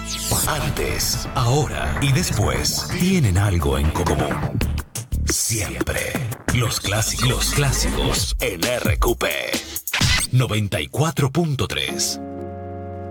Antes, ahora y después tienen algo en común. Siempre. Los clásicos en RQP 94.3.